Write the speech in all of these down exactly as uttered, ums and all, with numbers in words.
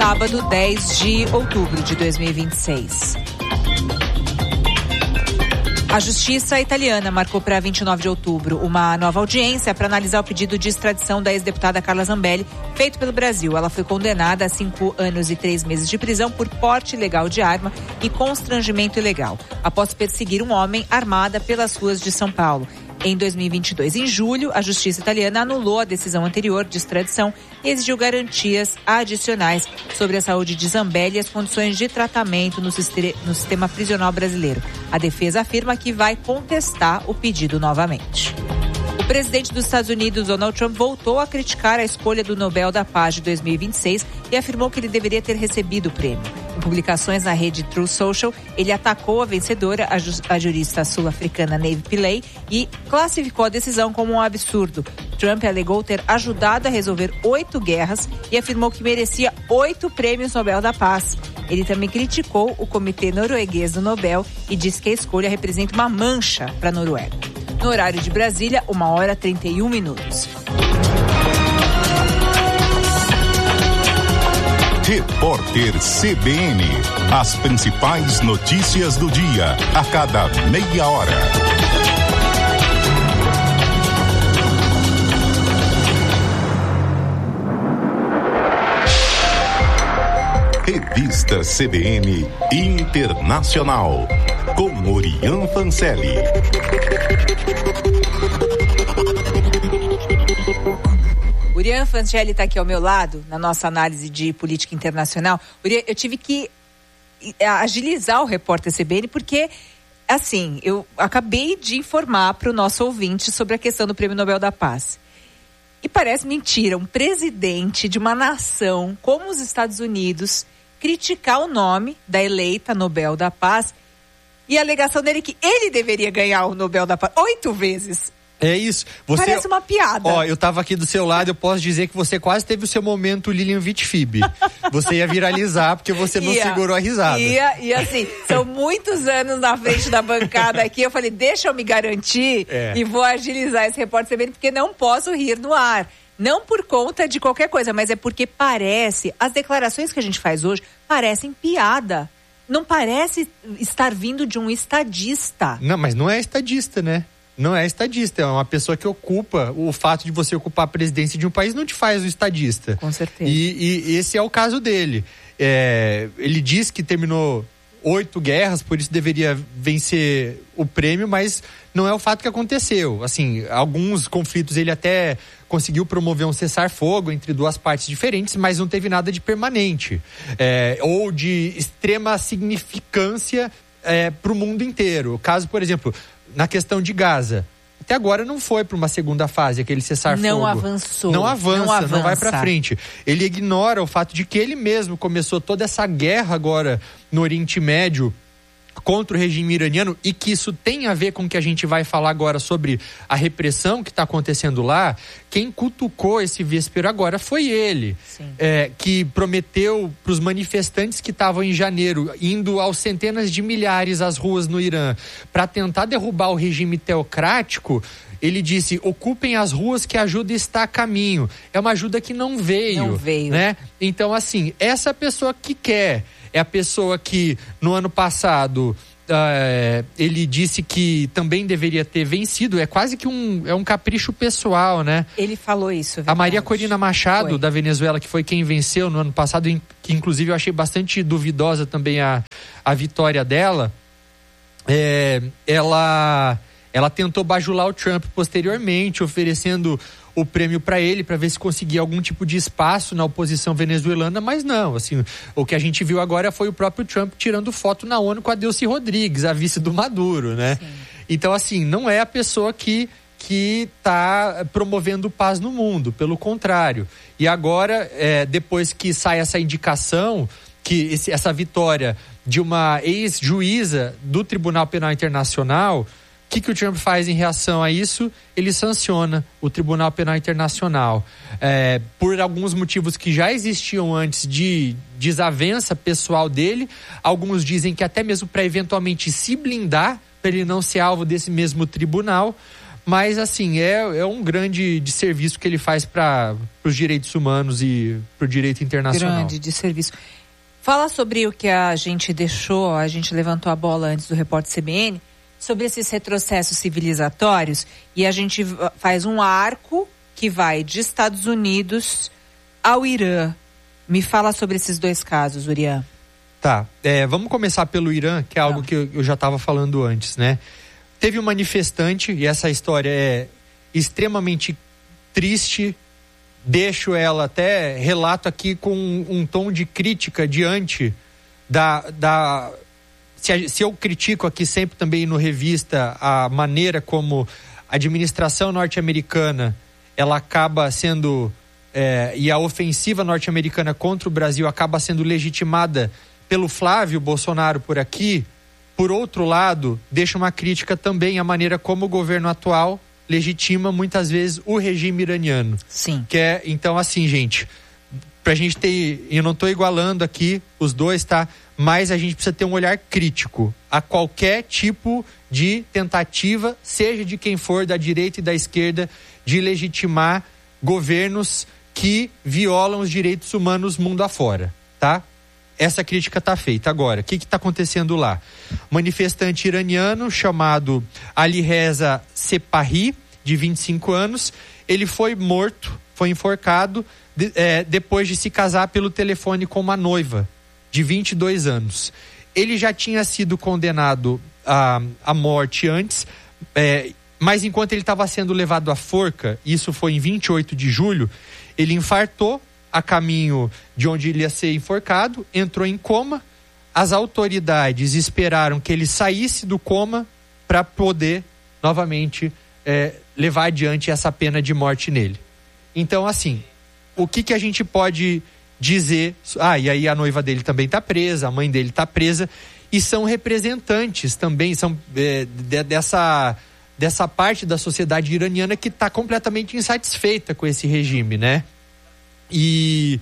sábado, dez de outubro de dois mil e vinte e seis. A Justiça italiana marcou para vinte e nove de outubro uma nova audiência para analisar o pedido de extradição da ex-deputada Carla Zambelli, feito pelo Brasil. Ela foi condenada a cinco anos e três meses de prisão por porte ilegal de arma e constrangimento ilegal, após perseguir um homem armada pelas ruas de São Paulo. Em dois mil e vinte e dois, em julho, a Justiça italiana anulou a decisão anterior de extradição e exigiu garantias adicionais sobre a saúde de Zambelli e as condições de tratamento no sistema prisional brasileiro. A defesa afirma que vai contestar o pedido novamente. O presidente dos Estados Unidos, Donald Trump, voltou a criticar a escolha do Nobel da Paz de dois mil e vinte e seis e afirmou que ele deveria ter recebido o prêmio. Em publicações na rede Truth Social, ele atacou a vencedora, a, ju- a jurista sul-africana Navy Pillay, e classificou a decisão como um absurdo. Trump alegou ter ajudado a resolver oito guerras e afirmou que merecia oito prêmios Nobel da Paz. Ele também criticou o Comitê Norueguês do Nobel e disse que a escolha representa uma mancha para a Noruega. No horário de Brasília, uma hora e trinta e um minutos. Repórter C B N. As principais notícias do dia, a cada meia hora. Revista C B N Internacional, com Orian Fancelli. Orian Fancelli está aqui ao meu lado, na nossa análise de política internacional. Orian, eu tive que agilizar o repórter C B N, porque, assim, eu acabei de informar para o nosso ouvinte sobre a questão do Prêmio Nobel da Paz. E parece mentira, um presidente de uma nação como os Estados Unidos criticar o nome da eleita Nobel da Paz e a alegação dele que ele deveria ganhar o Nobel da Paz oito vezes. É isso. Você, parece uma piada. Ó, eu tava aqui do seu lado, eu posso dizer que você quase teve o seu momento Lilian Vitfib. Você ia viralizar porque você não ia, segurou a risada. Ia, e assim, são muitos anos na frente da bancada aqui, eu falei, deixa eu me garantir é. e vou agilizar esse repórter C B N, porque não posso rir no ar. Não por conta de qualquer coisa, mas é porque parece, as declarações que a gente faz hoje parecem piada. Não parece estar vindo de um estadista. Não, mas não é estadista, né? Não é estadista, é uma pessoa que ocupa, o fato de você ocupar a presidência de um país não te faz um estadista. Com certeza. E, e esse é o caso dele. É, ele diz que terminou oito guerras, por isso deveria vencer o prêmio, mas não é o fato que aconteceu. Assim, alguns conflitos ele até conseguiu promover um cessar-fogo entre duas partes diferentes, mas não teve nada de permanente. É, ou de extrema significância é, para o mundo inteiro. Caso, por exemplo, na questão de Gaza, até agora não foi para uma segunda fase, aquele cessar-fogo. Não avançou. Não avança, não, avança. não vai para frente. Ele ignora o fato de que ele mesmo começou toda essa guerra agora no Oriente Médio contra o regime iraniano, e que isso tem a ver com o que a gente vai falar agora sobre a repressão que está acontecendo lá. Quem cutucou esse véspero agora foi ele, é, que prometeu para os manifestantes que estavam em janeiro, indo aos centenas de milhares às ruas no Irã, para tentar derrubar o regime teocrático. Ele disse, ocupem as ruas que a ajuda está a caminho. É uma ajuda que não veio. Não veio. Né? Então, assim, essa pessoa que quer, é a pessoa que no ano passado uh, ele disse que também deveria ter vencido. É quase que um, é um capricho pessoal, né? Ele falou isso, é a Maria Corina Machado, foi. da Venezuela, que foi quem venceu no ano passado, que inclusive eu achei bastante duvidosa também a, a vitória dela, é, ela... Ela tentou bajular o Trump posteriormente, oferecendo o prêmio para ele, para ver se conseguia algum tipo de espaço na oposição venezuelana, mas não, assim, o que a gente viu agora foi o próprio Trump tirando foto na ONU com a Delcy Rodrigues, a vice do Maduro, né? Sim. Então, assim, não é a pessoa que que está promovendo paz no mundo, pelo contrário. E agora, é, depois que sai essa indicação, que esse, essa vitória de uma ex-juíza do Tribunal Penal Internacional, o que, que o Trump faz em reação a isso? Ele sanciona o Tribunal Penal Internacional. É, por alguns motivos que já existiam antes de desavença pessoal dele. Alguns dizem que até mesmo para eventualmente se blindar, para ele não ser alvo desse mesmo tribunal. Mas, assim, é, é um grande desserviço que ele faz para os direitos humanos e para o direito internacional. Grande desserviço. Fala sobre o que a gente deixou, a gente levantou a bola antes do repórter C B N, sobre esses retrocessos civilizatórios, e a gente faz um arco que vai de Estados Unidos ao Irã. Me fala sobre esses dois casos, Urian. Tá, é, vamos começar pelo Irã, que é algo que eu, eu já estava falando antes, né? Teve um manifestante, e essa história é extremamente triste, deixo ela até, relato aqui com um, um tom de crítica diante da... da se, a, se eu critico aqui sempre também no Revista a maneira como a administração norte-americana, ela acaba sendo... É, e a ofensiva norte-americana contra o Brasil acaba sendo legitimada pelo Flávio Bolsonaro por aqui. Por outro lado, deixa uma crítica também à maneira como o governo atual legitima muitas vezes o regime iraniano. Sim. Que é, então, assim, gente, pra gente ter, eu não tô igualando aqui os dois, tá? Mas a gente precisa ter um olhar crítico a qualquer tipo de tentativa, seja de quem for, da direita e da esquerda, de legitimar governos que violam os direitos humanos mundo afora, tá? Essa crítica está feita. Agora, o que está acontecendo lá? Manifestante iraniano chamado Ali Reza Sepahi, de vinte e cinco anos, ele foi morto, foi enforcado, de, é, depois de se casar pelo telefone com uma noiva, de vinte e dois anos. Ele já tinha sido condenado à, à morte antes, é, mas enquanto ele estava sendo levado à forca, isso foi em vinte e oito de julho, ele infartou a caminho de onde ele ia ser enforcado, entrou em coma. As autoridades esperaram que ele saísse do coma para poder novamente é, levar adiante essa pena de morte nele. Então, assim, o que, que a gente pode dizer? Ah, e aí a noiva dele também está presa, a mãe dele está presa, e são representantes também, são é, de, dessa, dessa parte da sociedade iraniana que está completamente insatisfeita com esse regime, né? E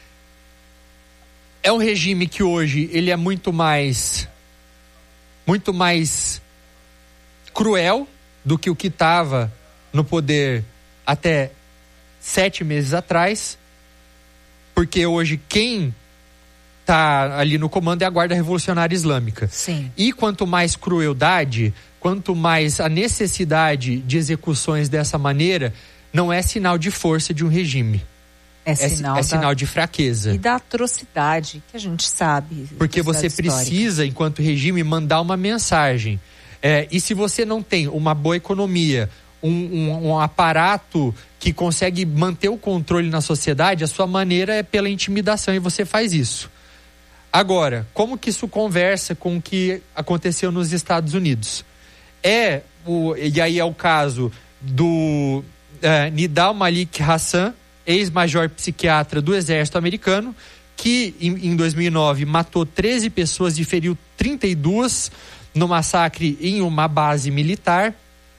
é um regime que hoje ele é muito mais muito mais cruel do que o que estava no poder até sete meses atrás, porque hoje quem está ali no comando é a Guarda Revolucionária Islâmica. Sim. E quanto mais crueldade, quanto mais a necessidade de execuções dessa maneira, não é sinal de força de um regime. É sinal, é, é da, sinal de fraqueza. E da atrocidade, que a gente sabe. Porque você precisa, enquanto regime, mandar uma mensagem. É, e se você não tem uma boa economia, um, um, um aparato que consegue manter o controle na sociedade, a sua maneira é pela intimidação, e você faz isso. Agora, como que isso conversa com o que aconteceu nos Estados Unidos? É, o, e aí é o caso do é, Nidal Malik Hassan, ex-major psiquiatra do exército americano, que em, em dois mil e nove matou treze pessoas e feriu trinta e duas no massacre em uma base militar.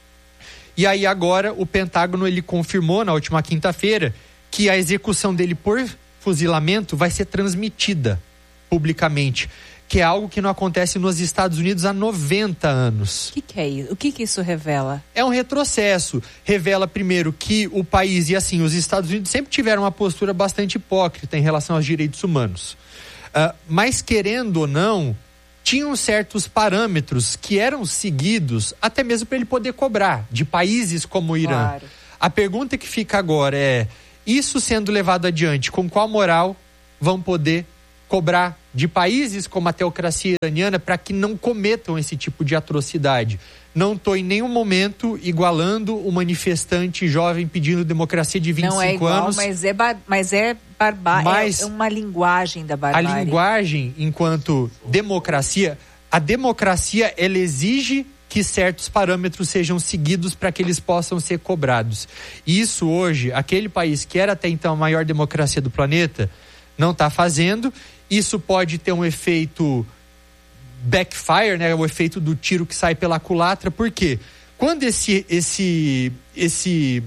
E aí agora o Pentágono ele confirmou na última quinta-feira que a execução dele por fuzilamento vai ser transmitida publicamente, que é algo que não acontece nos Estados Unidos há noventa anos. O que, que é isso? O que, que isso revela? É um retrocesso. Revela, primeiro, que o país, e assim, os Estados Unidos sempre tiveram uma postura bastante hipócrita em relação aos direitos humanos. Uh, mas, querendo ou não, tinham certos parâmetros que eram seguidos, até mesmo para ele poder cobrar, de países como o Irã. Claro. A pergunta que fica agora é, isso sendo levado adiante, com qual moral vão poder cobrar de países como a teocracia iraniana para que não cometam esse tipo de atrocidade? Não estou em nenhum momento igualando o manifestante jovem pedindo democracia de vinte e cinco não é igual, anos. Mas é, bar, mas é barbárie, mas é uma linguagem da barbárie. A linguagem, enquanto democracia, a democracia, ela exige que certos parâmetros sejam seguidos para que eles possam ser cobrados. E isso hoje, aquele país que era até então a maior democracia do planeta, não está fazendo. Isso pode ter um efeito backfire, né? O efeito do tiro que sai pela culatra. Por quê? Quando esse, esse, esse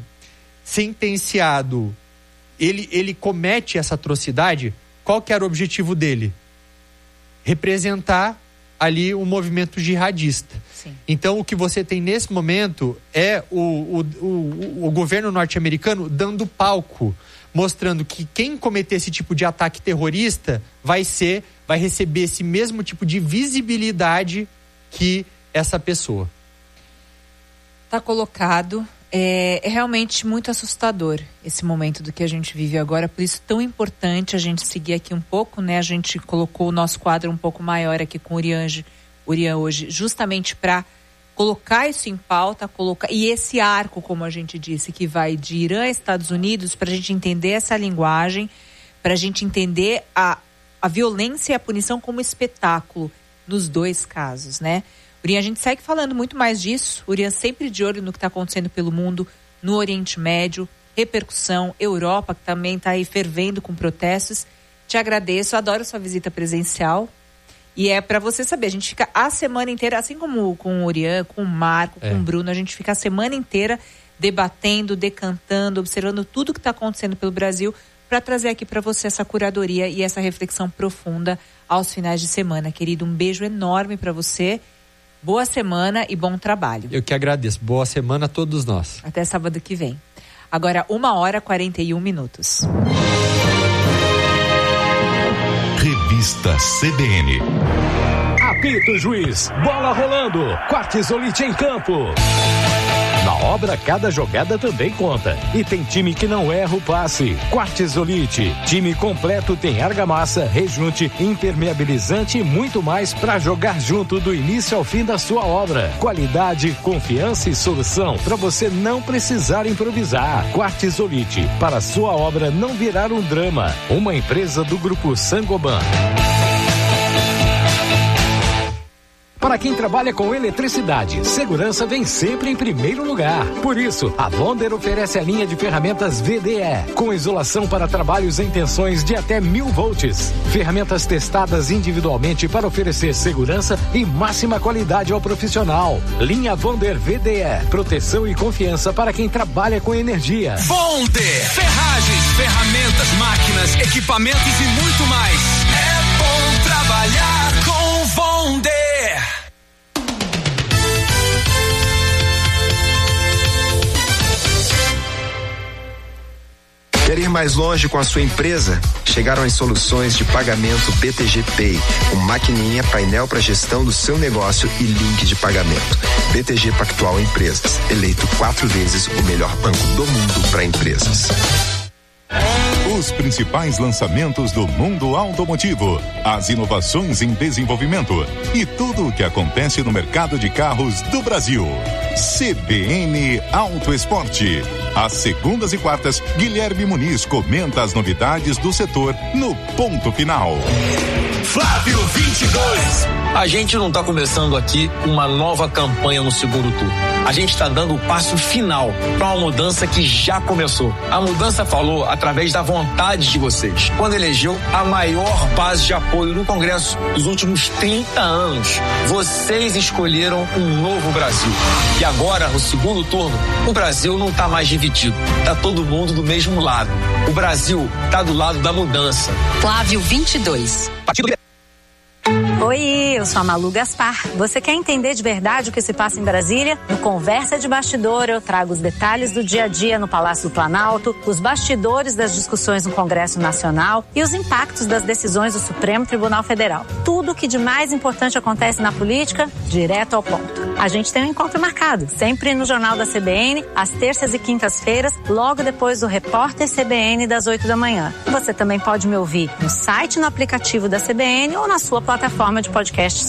sentenciado ele, ele comete essa atrocidade, qual que era o objetivo dele? Representar ali um movimento jihadista. Sim. Então, o que você tem nesse momento é o, o, o, o governo norte-americano dando palco, mostrando que quem cometer esse tipo de ataque terrorista vai ser, vai receber esse mesmo tipo de visibilidade que essa pessoa. Tá colocado. É, é realmente muito assustador esse momento do que a gente vive agora, por isso tão importante a gente seguir aqui um pouco, né? A gente colocou o nosso quadro um pouco maior aqui com o Urian, Urian hoje, justamente para colocar isso em pauta, colocar, e esse arco, como a gente disse, que vai de Irã a Estados Unidos, para a gente entender essa linguagem, para a gente entender a, a violência e a punição como espetáculo nos dois casos, né? Urian, a gente segue falando muito mais disso. Urian sempre de olho no que está acontecendo pelo mundo, no Oriente Médio, repercussão, Europa, que também está aí fervendo com protestos. Te agradeço, adoro sua visita presencial. E é para você saber, a gente fica a semana inteira, assim como com o Urian, com o Marco, é. com o Bruno, a gente fica a semana inteira debatendo, decantando, observando tudo que está acontecendo pelo Brasil, para trazer aqui para você essa curadoria e essa reflexão profunda aos finais de semana. Querido, um beijo enorme para você. Boa semana e bom trabalho. Eu que agradeço. Boa semana a todos nós. Até sábado que vem. Agora, uma hora e quarenta e um minutos. Revista C B N. Apita o juiz. Bola rolando. Quartzolite em campo. Na obra, cada jogada também conta. E tem time que não erra o passe. Quartzolite. Time completo tem argamassa, rejunte, impermeabilizante e muito mais para jogar junto do início ao fim da sua obra. Qualidade, confiança e solução para você não precisar improvisar. Quartzolite. Para sua obra não virar um drama. Uma empresa do Grupo Sangoban. Para quem trabalha com eletricidade, segurança vem sempre em primeiro lugar. Por isso, a Wonder oferece a linha de ferramentas V D E, com isolação para trabalhos em tensões de até mil volts. Ferramentas testadas individualmente para oferecer segurança e máxima qualidade ao profissional. Linha Wonder V D E, proteção e confiança para quem trabalha com energia. Wonder, ferragens, ferramentas, máquinas, equipamentos e muito mais. É bom trabalhar com Wonder. Quer ir mais longe com a sua empresa? Chegaram as soluções de pagamento B T G Pay, com maquininha, painel para gestão do seu negócio e link de pagamento. B T G Pactual Empresas, eleito quatro vezes o melhor banco do mundo para empresas. Os principais lançamentos do mundo automotivo, as inovações em desenvolvimento e tudo o que acontece no mercado de carros do Brasil. C B N Auto Esporte. Às segundas e quartas, Guilherme Muniz comenta as novidades do setor no Ponto Final. Flávio vinte e dois. A gente não está começando aqui uma nova campanha no segundo turno. A gente está dando o passo final para uma mudança que já começou. A mudança falou através da vontade de vocês, quando elegeu a maior base de apoio no Congresso dos últimos trinta anos. Vocês escolheram um novo Brasil. E agora, no segundo turno, o Brasil não está mais dividido. Está todo mundo do mesmo lado. O Brasil está do lado da mudança. Flávio vinte e dois. Partido Oi, eu sou a Malu Gaspar. Você quer entender de verdade o que se passa em Brasília? No Conversa de Bastidor, eu trago os detalhes do dia a dia no Palácio do Planalto, os bastidores das discussões no Congresso Nacional e os impactos das decisões do Supremo Tribunal Federal. Tudo o que de mais importante acontece na política, direto ao ponto. A gente tem um encontro marcado, sempre no Jornal da C B N, às terças e quintas-feiras, logo depois do Repórter C B N das oito da manhã. Você também pode me ouvir no site, no aplicativo da C B N ou na sua plataforma de podcasts